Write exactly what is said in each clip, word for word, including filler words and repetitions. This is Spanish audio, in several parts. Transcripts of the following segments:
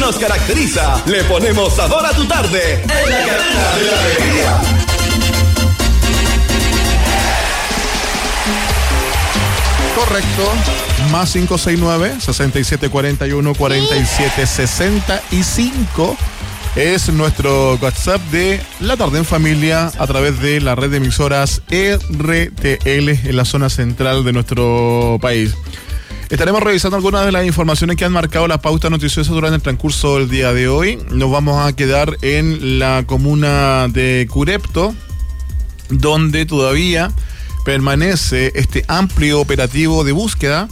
nos caracteriza. Le ponemos sabor a tu tarde en la cadena de la alegría. Correcto. Más cinco seis nueve, sesenta y siete cuarenta y uno, cuarenta y siete sesenta y cinco es nuestro WhatsApp de La Tarde en Familia a través de la red de emisoras R T L en la zona central de nuestro país. Estaremos revisando algunas de las informaciones que han marcado la pauta noticiosa durante el transcurso del día de hoy. Nos vamos a quedar en la comuna de Curepto, donde todavía permanece este amplio operativo de búsqueda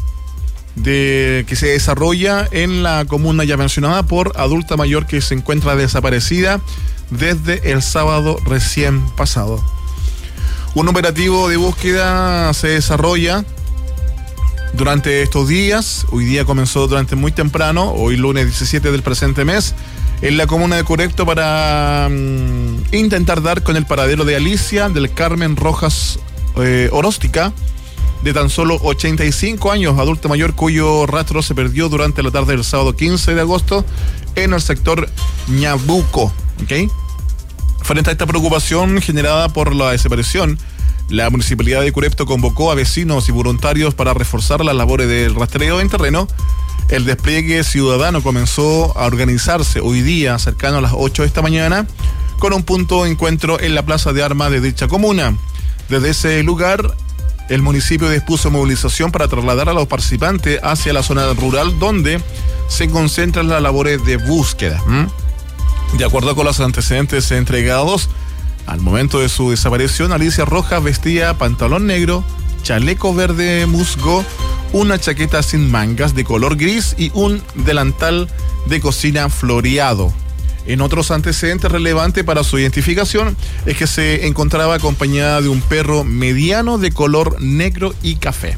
de que se desarrolla en la comuna ya mencionada por adulta mayor que se encuentra desaparecida desde el sábado recién pasado. Un operativo de búsqueda se desarrolla durante estos días. Hoy día comenzó durante muy temprano, hoy lunes diecisiete del presente mes, en la comuna de Curepto para um, intentar dar con el paradero de Alicia del Carmen Rojas eh, Oróstica, de tan solo ochenta y cinco años, adulta mayor cuyo rastro se perdió durante la tarde del sábado quince de agosto en el sector Ñabuco. ¿Okay? Frente a esta preocupación generada por la desaparición, la Municipalidad de Curepto convocó a vecinos y voluntarios para reforzar las labores del rastreo en terreno. El despliegue ciudadano comenzó a organizarse hoy día, cercano a las ocho de esta mañana, con un punto de encuentro en la plaza de armas de dicha comuna. Desde ese lugar, el municipio dispuso movilización para trasladar a los participantes hacia la zona rural donde se concentran las labores de búsqueda. ¿Mm? De acuerdo con los antecedentes entregados, al momento de su desaparición, Alicia Rojas vestía pantalón negro, chaleco verde musgo, una chaqueta sin mangas de color gris y un delantal de cocina floreado. En otros antecedentes relevantes para su identificación es que se encontraba acompañada de un perro mediano de color negro y café.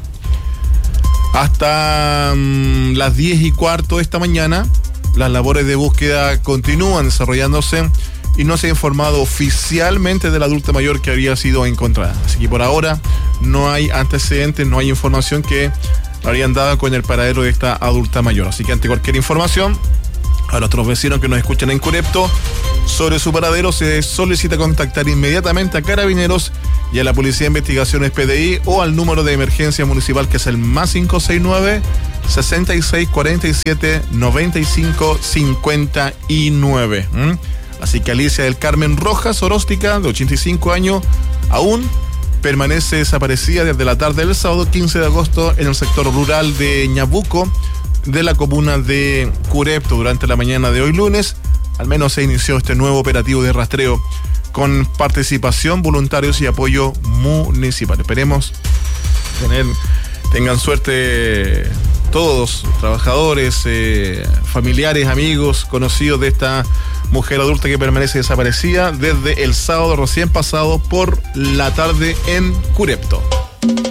Hasta um, las diez y cuarto de esta mañana, las labores de búsqueda continúan desarrollándose y no se ha informado oficialmente de la adulta mayor que había sido encontrada. Así que por ahora no hay antecedentes, no hay información que habrían dado con el paradero de esta adulta mayor. Así que ante cualquier información, a nuestros vecinos que nos escuchan en Curepto sobre su paradero se solicita contactar inmediatamente a Carabineros y a la Policía de Investigaciones P D I o al número de emergencia municipal que es el más cinco seis nueve, sesenta y seis cuarenta y siete, noventa y cinco cincuenta y nueve. ¿Mm? Así que Alicia del Carmen Rojas Oróstica, de ochenta y cinco años, aún permanece desaparecida desde la tarde del sábado quince de agosto en el sector rural de Ñabuco, de la comuna de Curepto. Durante la mañana de hoy lunes, al menos se inició este nuevo operativo de rastreo con participación, voluntarios y apoyo municipal. Esperemos tener, tengan suerte todos, trabajadores, eh, familiares, amigos, conocidos de esta mujer adulta que permanece desaparecida desde el sábado recién pasado por la tarde en Curepto.